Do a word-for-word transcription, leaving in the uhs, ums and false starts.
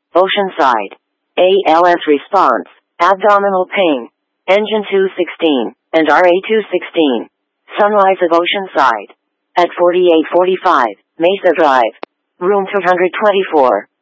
Oceanside. A L S response, abdominal pain, engine two sixteen, and R A two sixteen. Sunrise of Oceanside. At forty-eight forty-five, Mesa Drive. Room two hundred twenty-four.